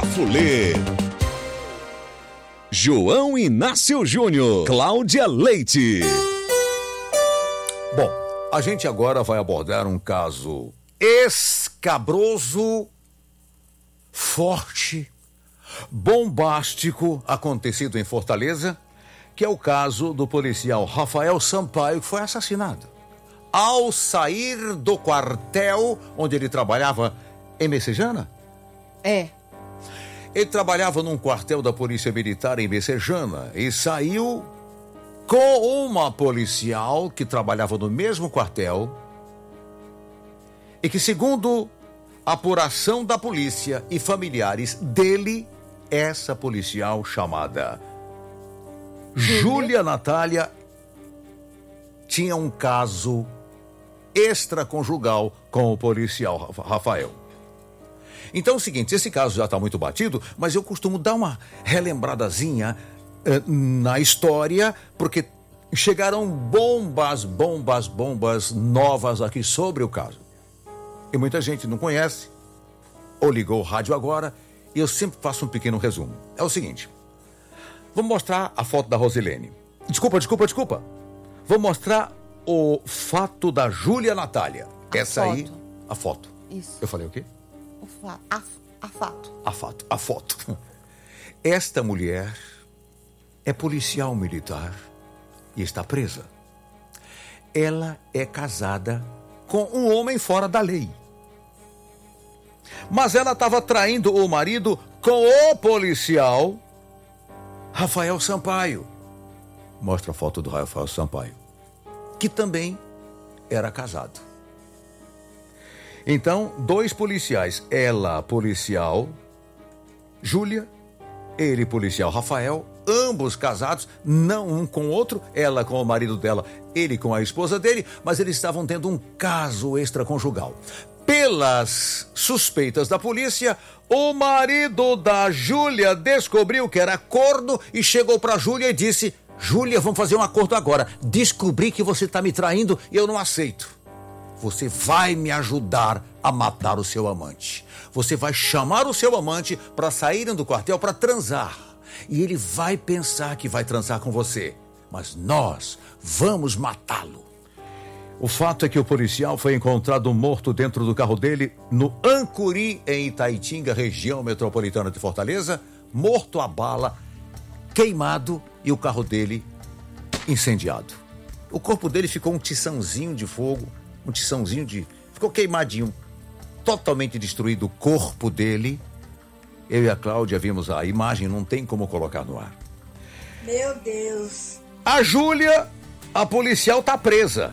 Cafulet. João Inácio Júnior, Cláudia Leite. Bom, a gente agora vai abordar um caso escabroso, forte, bombástico, acontecido em Fortaleza, que é o caso do policial Rafael Sampaio, que foi assassinado ao sair do quartel onde ele trabalhava em Messejana. Ele trabalhava num quartel da Polícia Militar em Messejana e saiu com uma policial que trabalhava no mesmo quartel e que, segundo a apuração da polícia e familiares dele, essa policial chamada Júlia Natália tinha um caso extraconjugal com o policial Rafael. Então é o seguinte, esse caso já está muito batido, mas eu costumo dar uma relembradazinha na história, porque chegaram bombas novas aqui sobre o caso. E muita gente não conhece, ou ligou o rádio agora, e eu sempre faço um pequeno resumo. É o seguinte, vou mostrar a foto da Rosilene. Desculpa. Vou mostrar o fato da Júlia Natália. A foto. Isso. Eu falei o quê? A foto. Esta mulher é policial militar e está presa. Ela é casada com um homem fora da lei. Mas ela estava traindo o marido com o policial Rafael Sampaio. Mostra a foto do Rafael Sampaio, que também era casado. Então, dois policiais, ela policial Júlia, ele policial Rafael, ambos casados, não um com o outro, ela com o marido dela, ele com a esposa dele, mas eles estavam tendo um caso extraconjugal. Pelas suspeitas da polícia, o marido da Júlia descobriu que era corno e chegou para Júlia e disse: Júlia, vamos fazer um acordo agora. Descobri que você está me traindo e eu não aceito. Você vai me ajudar a matar o seu amante. Você vai chamar o seu amante para saírem do quartel para transar. E ele vai pensar que vai transar com você. Mas nós vamos matá-lo. O fato é que o policial foi encontrado morto dentro do carro dele no Ancuri, em Itaitinga, região metropolitana de Fortaleza, morto a bala, queimado e o carro dele incendiado. O corpo dele ficou um tiçãozinho de fogo, ficou queimadinho, totalmente destruído o corpo dele. Eu e a Cláudia vimos a imagem, não tem como colocar no ar. Meu Deus. A Júlia, a policial, tá presa.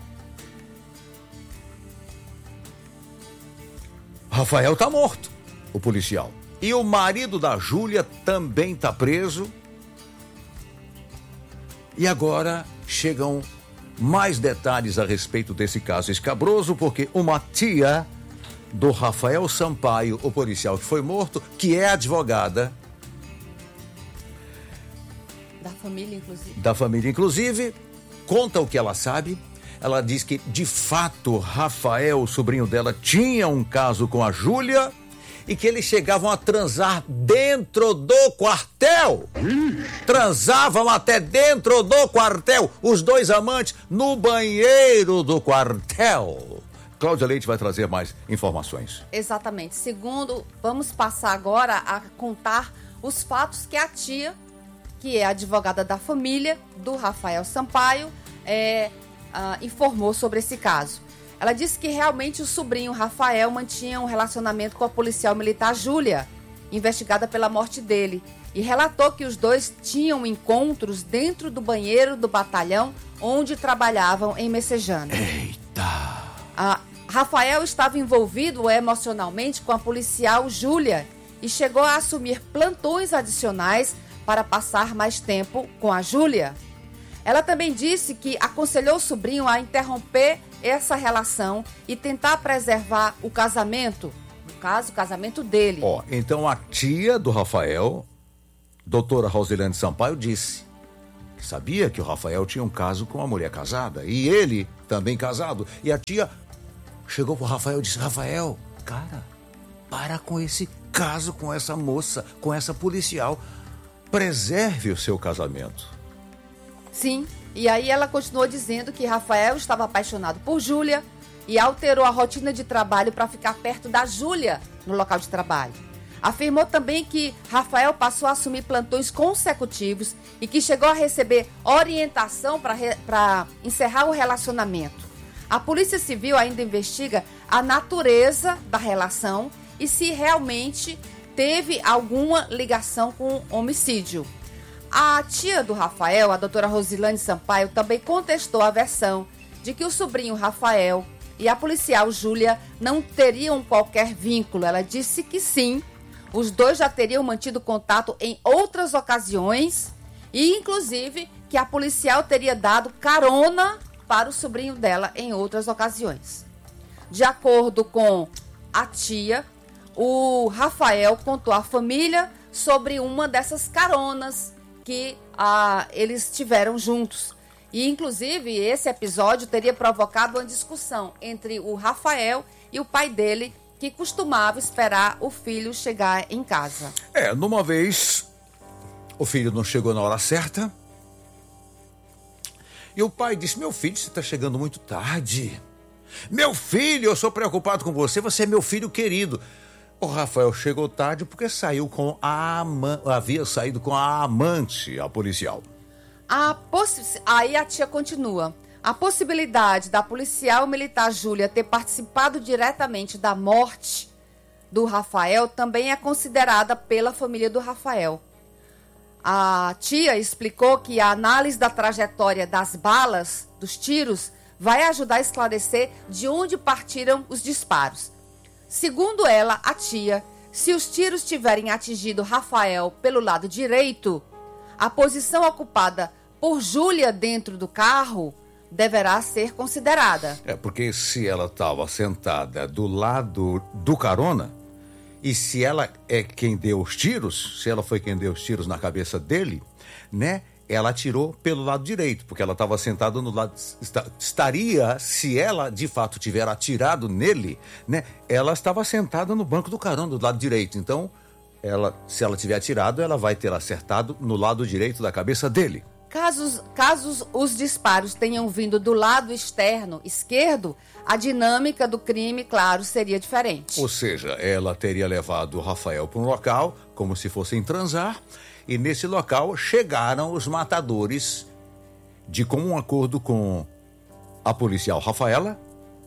Rafael tá morto, o policial. E o marido da Júlia também tá preso. E agora chegam mais detalhes a respeito desse caso escabroso, porque uma tia do Rafael Sampaio, o policial que foi morto, que é advogada da família, inclusive, conta o que ela sabe. Ela diz que, de fato, Rafael, o sobrinho dela, tinha um caso com a Júlia e que eles chegavam a transar dentro do quartel. Transavam até dentro do quartel, os dois amantes, no banheiro do quartel. Cláudia Leite vai trazer mais informações. Exatamente. Vamos passar agora a contar os fatos que a tia, que é advogada da família do Rafael Sampaio, informou sobre esse caso. Ela disse que realmente o sobrinho Rafael mantinha um relacionamento com a policial militar Júlia, investigada pela morte dele, e relatou que os dois tinham encontros dentro do banheiro do batalhão onde trabalhavam em Messejana. Eita! Rafael estava envolvido emocionalmente com a policial Júlia e chegou a assumir plantões adicionais para passar mais tempo com a Júlia. Ela também disse que aconselhou o sobrinho a interromper essa relação e tentar preservar o casamento, no caso, o casamento dele. Então a tia do Rafael, doutora Rosilene Sampaio, disse que sabia que o Rafael tinha um caso com uma mulher casada e ele também casado. E a tia chegou pro Rafael e disse: Rafael, cara, para com esse caso com essa moça, com essa policial. Preserve o seu casamento. Sim, e aí ela continuou dizendo que Rafael estava apaixonado por Júlia e alterou a rotina de trabalho para ficar perto da Júlia no local de trabalho. Afirmou também que Rafael passou a assumir plantões consecutivos e que chegou a receber orientação para encerrar o relacionamento. A Polícia Civil ainda investiga a natureza da relação e se realmente teve alguma ligação com homicídio. A tia do Rafael, a doutora Rosilane Sampaio, também contestou a versão de que o sobrinho Rafael e a policial Júlia não teriam qualquer vínculo. Ela disse que sim, os dois já teriam mantido contato em outras ocasiões e, inclusive, que a policial teria dado carona para o sobrinho dela em outras ocasiões. De acordo com a tia, o Rafael contou à família sobre uma dessas caronas que eles tiveram juntos. E, inclusive, esse episódio teria provocado uma discussão entre o Rafael e o pai dele, que costumava esperar o filho chegar em casa. Numa vez, o filho não chegou na hora certa. E o pai disse: meu filho, você está chegando muito tarde. Meu filho, eu sou preocupado com você, você é meu filho querido. O Rafael chegou tarde porque saiu com havia saído com a amante, a policial. Aí a tia continua. A possibilidade da policial militar Júlia ter participado diretamente da morte do Rafael também é considerada pela família do Rafael. A tia explicou que a análise da trajetória das balas, dos tiros, vai ajudar a esclarecer de onde partiram os disparos. Segundo ela, a tia, se os tiros tiverem atingido Rafael pelo lado direito, a posição ocupada por Júlia dentro do carro deverá ser considerada. Porque se ela estava sentada do lado do carona, e se ela é quem deu os tiros, se ela foi quem deu os tiros na cabeça dele, né? Ela atirou pelo lado direito, porque ela estava sentada no lado... Estaria, se ela de fato tiver atirado nele, né? Ela estava sentada no banco do carona, do lado direito. Então, se ela tiver atirado, ela vai ter acertado no lado direito da cabeça dele. Caso os disparos tenham vindo do lado externo, esquerdo, a dinâmica do crime, claro, seria diferente. Ou seja, ela teria levado o Rafael para um local, como se fossem transar, e nesse local chegaram os matadores, de comum acordo com a policial Rafaela?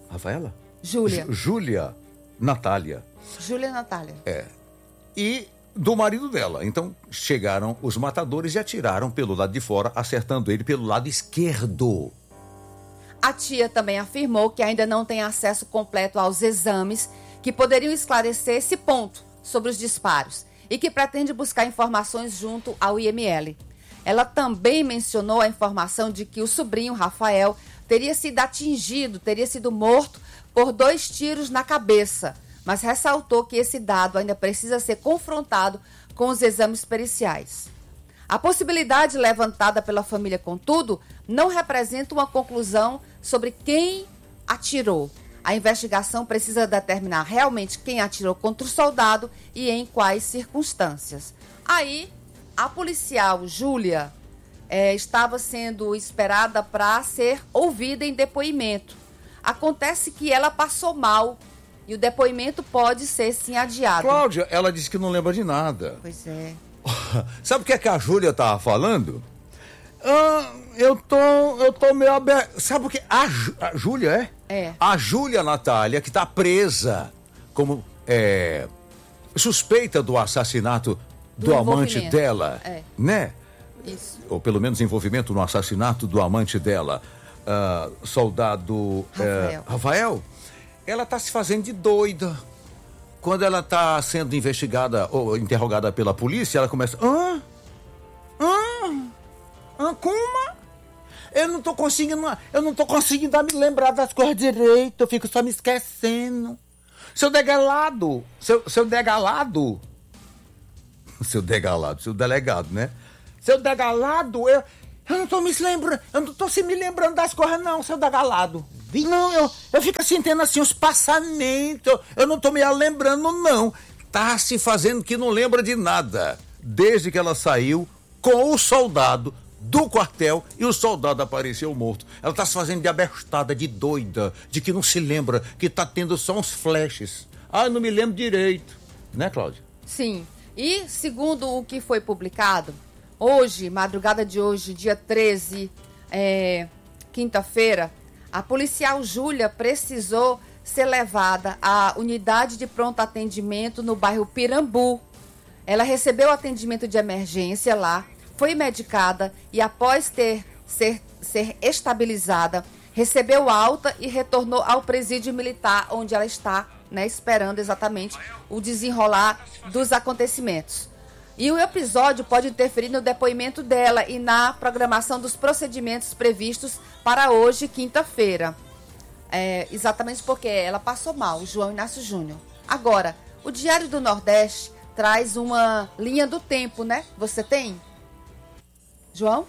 Júlia Natália. Júlia Natália. E do marido dela. Então, chegaram os matadores e atiraram pelo lado de fora, acertando ele pelo lado esquerdo. A tia também afirmou que ainda não tem acesso completo aos exames que poderiam esclarecer esse ponto sobre os disparos e que pretende buscar informações junto ao IML. Ela também mencionou a informação de que o sobrinho Rafael teria sido morto por 2 tiros na cabeça, mas ressaltou que esse dado ainda precisa ser confrontado com os exames periciais. A possibilidade levantada pela família, contudo, não representa uma conclusão sobre quem atirou. A investigação precisa determinar realmente quem atirou contra o soldado e em quais circunstâncias. Aí, a policial Júlia estava sendo esperada para ser ouvida em depoimento. Acontece que ela passou mal e o depoimento pode ser, sim, adiado. Cláudia, ela disse que não lembra de nada. Pois é. Sabe o que é que a Júlia estava falando? Eu tô meio aberto. Sabe o que? A Júlia a Júlia Natália, que está presa como suspeita do assassinato do amante dela, né? Isso. Ou pelo menos envolvimento no assassinato do amante dela, soldado Rafael. Ela está se fazendo de doida. Quando ela está sendo investigada ou interrogada pela polícia, ela começa... Como? Eu não tô conseguindo me lembrar das coisas direito, eu fico só me esquecendo. Seu degalado, seu degalado, seu delegado, né? Seu degalado, eu não tô me lembrando, eu não tô me lembrando das coisas não, seu degalado. Não, eu fico assim, tendo assim uns passamentos, eu não tô me lembrando não. tá se fazendo que não lembra de nada, desde que ela saiu com o soldado do quartel e o soldado apareceu morto. Ela tá se fazendo de abestada, de doida, de que não se lembra, que tá tendo só uns flashes. Ah, não me lembro direito. Né, Cláudia? Sim. E, segundo o que foi publicado, hoje, madrugada de hoje, dia 13, quinta-feira, a policial Júlia precisou ser levada à unidade de pronto atendimento no bairro Pirambu. Ela recebeu atendimento de emergência lá, foi medicada e após ser estabilizada, recebeu alta e retornou ao presídio militar, onde ela está, né, esperando exatamente o desenrolar dos acontecimentos. E o episódio pode interferir no depoimento dela e na programação dos procedimentos previstos para hoje, quinta-feira. Exatamente porque ela passou mal, o João Inácio Júnior. Agora, o Diário do Nordeste traz uma linha do tempo, né? Você tem? João?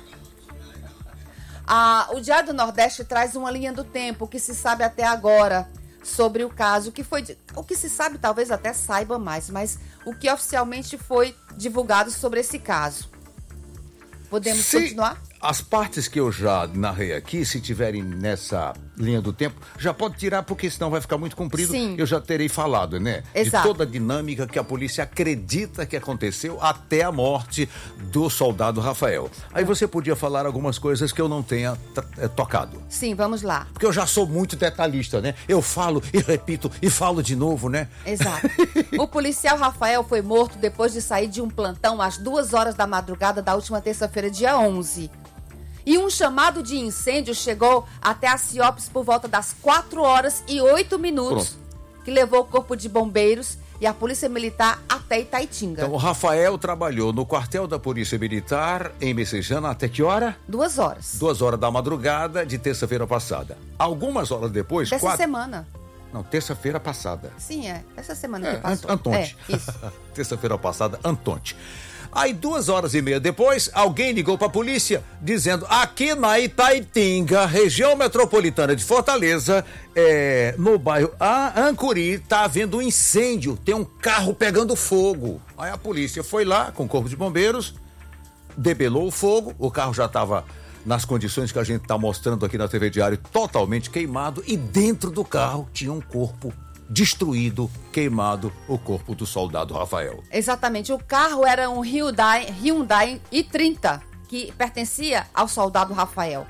O Diário do Nordeste traz uma linha do tempo, que se sabe até agora sobre o caso, o que se sabe talvez até saiba mais, mas o que oficialmente foi divulgado sobre esse caso. Podemos continuar? As partes que eu já narrei aqui, se tiverem nessa linha do tempo, já pode tirar, porque senão vai ficar muito comprido. Sim. Eu já terei falado, né? Exato. De toda a dinâmica que a polícia acredita que aconteceu até a morte do soldado Rafael. Aí você podia falar algumas coisas que eu não tenha tocado. Sim, vamos lá. Porque eu já sou muito detalhista, né? Eu falo e repito e falo de novo, né? Exato. O policial Rafael foi morto depois de sair de um plantão às 2h da madrugada da última terça-feira, dia 11. E um chamado de incêndio chegou até a CIOPS por volta das 4h08, Pronto. que levou o corpo de bombeiros e a polícia militar até Itaitinga. Então, o Rafael trabalhou no quartel da Polícia Militar em Messejana até que hora? 2h. 2h da madrugada de terça-feira passada. Algumas horas depois... Dessa semana. Não, terça-feira passada. Sim, essa semana que passou. Antonte. Isso. Terça-feira passada, Antonte. Aí 2h30 depois, alguém ligou para a polícia dizendo: aqui na Itaitinga, região metropolitana de Fortaleza, no bairro Ancuri, tá havendo um incêndio, tem um carro pegando fogo. Aí a polícia foi lá com o corpo de bombeiros, debelou o fogo, o carro já estava nas condições que a gente está mostrando aqui na TV Diário, totalmente queimado, e dentro do carro tinha um corpo destruído, queimado, o corpo do soldado Rafael. Exatamente, o carro era um Hyundai i30, que pertencia ao soldado Rafael.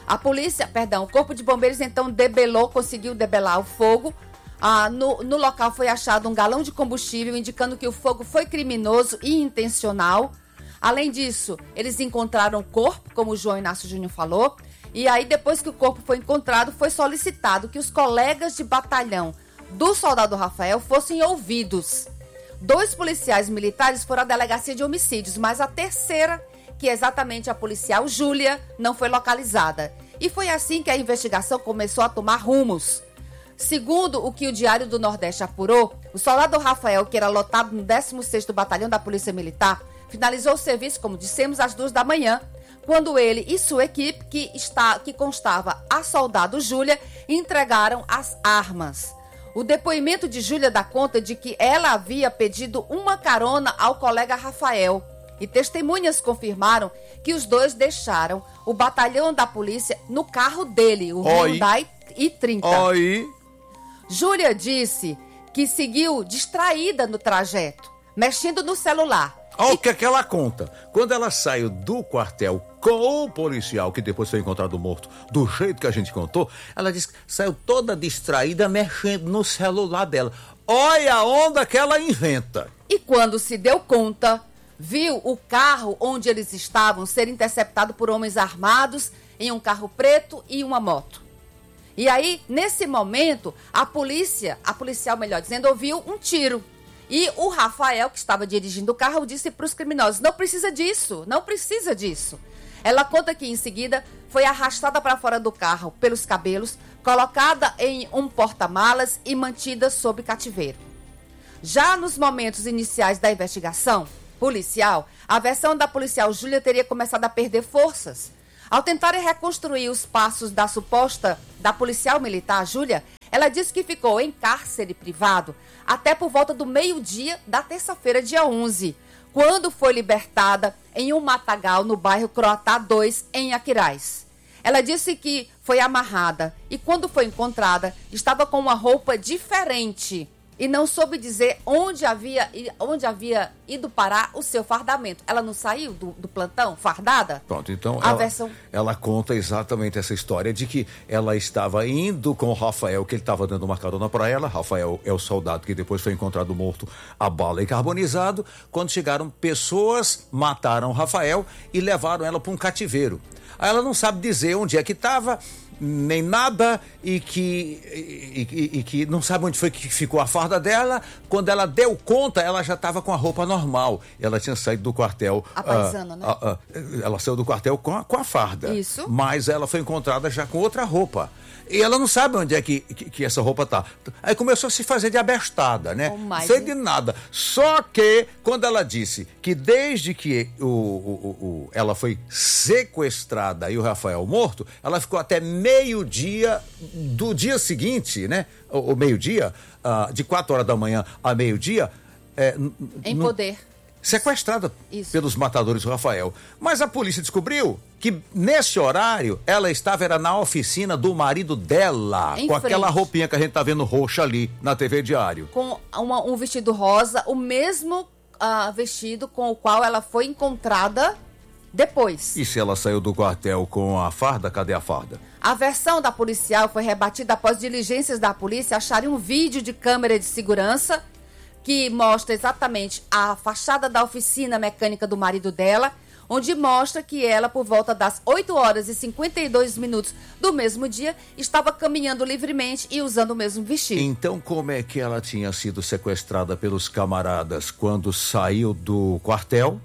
O corpo de bombeiros então conseguiu debelar o fogo. No local foi achado um galão de combustível, indicando que o fogo foi criminoso e intencional. Além disso, eles encontraram o corpo, como o João Inácio Júnior falou, e aí depois que o corpo foi encontrado, foi solicitado que os colegas de batalhão do soldado Rafael fossem ouvidos. 2 policiais militares foram à delegacia de homicídios, mas a terceira, que é exatamente a policial Júlia, não foi localizada. E foi assim que a investigação começou a tomar rumos. Segundo o que o Diário do Nordeste apurou, o soldado Rafael, que era lotado no 16º Batalhão da Polícia Militar, finalizou o serviço, como dissemos, às 2 da manhã, quando ele e sua equipe, que constava a soldado Júlia, entregaram as armas. O depoimento de Júlia dá conta de que ela havia pedido uma carona ao colega Rafael. E testemunhas confirmaram que os dois deixaram o batalhão da polícia no carro dele, o Hyundai i30. Júlia disse que seguiu distraída no trajeto, mexendo no celular. Olha o que ela conta. Quando ela saiu do quartel com o policial, que depois foi encontrado morto, do jeito que a gente contou, ela disse que saiu toda distraída, mexendo no celular dela. Olha a onda que ela inventa. E quando se deu conta, viu o carro onde eles estavam ser interceptado por homens armados em um carro preto e uma moto. E aí, nesse momento, a policial, melhor dizendo, ouviu um tiro. E o Rafael, que estava dirigindo o carro, disse para os criminosos: não precisa disso, não precisa disso. Ela conta que, em seguida, foi arrastada para fora do carro pelos cabelos, colocada em um porta-malas e mantida sob cativeiro. Já nos momentos iniciais da investigação policial, a versão da policial Júlia teria começado a perder forças. Ao tentarem reconstruir os passos da policial militar Júlia, Ela disse que ficou em cárcere privado até por volta do meio-dia da terça-feira, dia 11, quando foi libertada em um matagal no bairro Croatá 2, em Aquiraz. Ela disse que foi amarrada e, quando foi encontrada, estava com uma roupa diferente e não soube dizer onde havia ido parar o seu fardamento. Ela não saiu do plantão fardada? Pronto, então versão... ela conta exatamente essa história de que ela estava indo com o Rafael, que ele estava dando uma carona para ela. Rafael é o soldado que depois foi encontrado morto a bala e carbonizado. Quando chegaram, pessoas mataram o Rafael e levaram ela para um cativeiro. Aí ela não sabe dizer onde é que estava, nem nada, e que não sabe onde foi que ficou a farda dela. Quando ela deu conta, ela já estava com a roupa normal. Ela tinha saído do quartel. A paisana, né? Ela saiu do quartel com a farda. Isso. Mas ela foi encontrada já com outra roupa. E ela não sabe onde é que essa roupa tá. Aí começou a se fazer de abestada, né? Não sei de nada. Só que, quando ela disse que desde que ela foi sequestrada e o Rafael morto, ela ficou até meio-dia do dia seguinte, né? O meio-dia, de 4 horas da manhã a meio-dia. Em poder. Sequestrada Isso. pelos matadores do Rafael. Mas a polícia descobriu que nesse horário ela era na oficina do marido dela, com aquela roupinha que a gente tá vendo roxa ali na TV Diário. Com um vestido rosa, o mesmo vestido com o qual ela foi encontrada depois. E se ela saiu do quartel com a farda, cadê a farda? A versão da policial foi rebatida após diligências da polícia acharem um vídeo de câmera de segurança que mostra exatamente a fachada da oficina mecânica do marido dela, onde mostra que ela, por volta das 8 horas e 52 minutos do mesmo dia, estava caminhando livremente e usando o mesmo vestido. Então, como é que ela tinha sido sequestrada pelos camaradas quando saiu do quartel?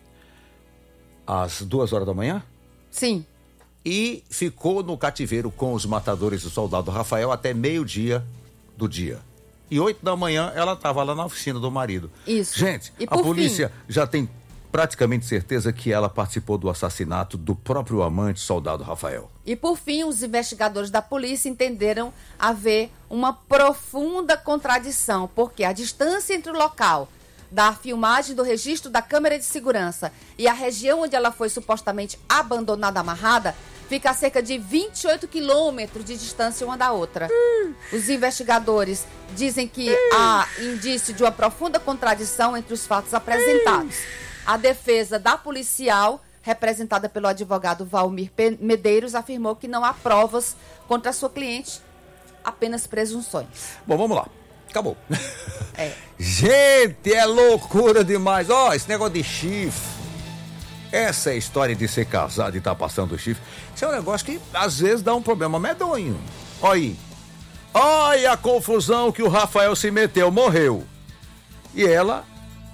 Às 2 horas da manhã? Sim. E ficou no cativeiro com os matadores do soldado Rafael até meio-dia do dia. E 8 da manhã ela estava lá na oficina do marido. Isso. Gente, a polícia já tem praticamente certeza que ela participou do assassinato do próprio amante, soldado Rafael. E por fim, os investigadores da polícia entenderam haver uma profunda contradição, porque a distância entre o local da filmagem do registro da câmera de segurança e a região onde ela foi supostamente abandonada, amarrada, fica a cerca de 28 quilômetros de distância uma da outra. Os investigadores dizem que há indício de uma profunda contradição entre os fatos apresentados. A defesa da policial, representada pelo advogado Valmir Medeiros, afirmou que não há provas contra a sua cliente, apenas presunções. Bom, vamos lá. Acabou. Gente, é loucura demais. Esse negócio de chifre. Essa história de ser casado e estar passando chifre, isso é um negócio que às vezes dá um problema medonho. Olha aí. Olha a confusão que o Rafael se meteu, morreu. E ela,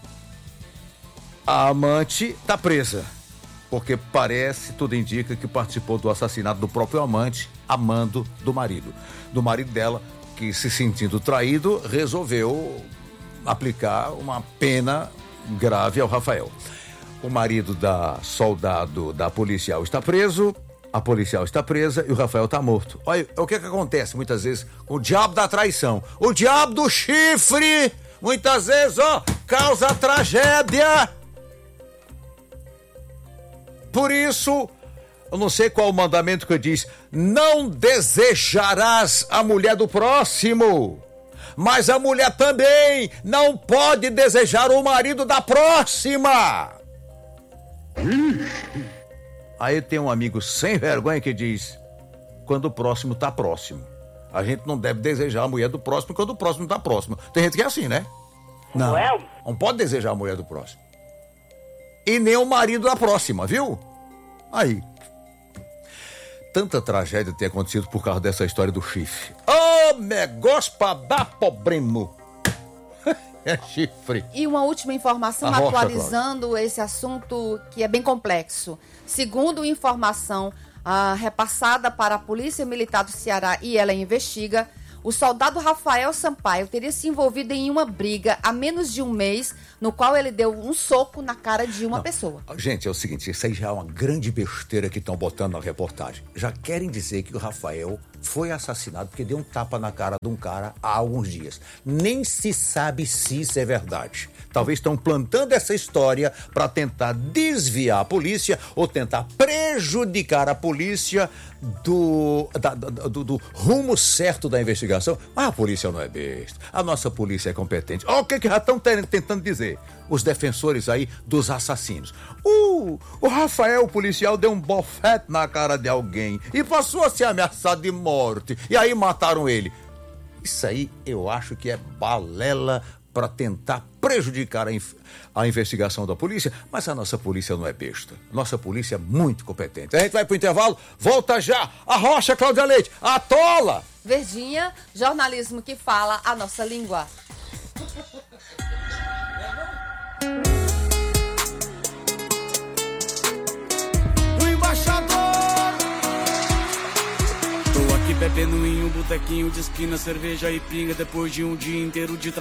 a amante, tá presa. Porque parece, tudo indica que participou do assassinato do próprio amante, amando do marido. Do marido dela, que se sentindo traído, resolveu aplicar uma pena grave ao Rafael. O marido da soldado da policial está preso, a policial está presa e o Rafael está morto. Olha, o que acontece muitas vezes com o diabo da traição? O diabo do chifre, muitas vezes, causa tragédia. Por isso, eu não sei qual o mandamento que diz, não desejarás a mulher do próximo. Mas a mulher também não pode desejar o marido da próxima. Aí tem um amigo sem vergonha que diz, quando o próximo tá próximo. A gente não deve desejar a mulher do próximo quando o próximo tá próximo. Tem gente que é assim, né? Não pode desejar a mulher do próximo. E nem o marido da próxima, viu? Aí. Tanta tragédia tem acontecido por causa dessa história do chifre. Negócio pra dar problema. É chifre. E uma última informação atualizando esse assunto que é bem complexo. Segundo informação repassada para a Polícia Militar do Ceará, e ela investiga, O soldado Rafael Sampaio teria se envolvido em uma briga há menos de um mês, no qual ele deu um soco na cara de uma pessoa. Gente, é o seguinte, isso aí já é uma grande besteira que estão botando na reportagem. Já querem dizer que o Rafael foi assassinado porque deu um tapa na cara de um cara há alguns dias. Nem se sabe se isso é verdade. Talvez estão plantando essa história para tentar desviar a polícia ou tentar prejudicar a polícia do rumo certo da investigação. Mas a polícia não é besta. A nossa polícia é competente. Olha o que já estão tentando dizer os defensores aí dos assassinos. O Rafael, o policial, deu um bofete na cara de alguém e passou a ser ameaçado de morte. E aí mataram ele. Isso aí eu acho que é balela para tentar prejudicar a investigação da polícia, mas a nossa polícia não é besta. Nossa polícia é muito competente. A gente vai pro intervalo, volta já. Arrocha, Cláudia Leite, atola! Verdinha, jornalismo que fala a nossa língua. O embaixador! Tô aqui bebendo em um botequinho de esquina, cerveja e pinga, depois de um dia inteiro de trabalho.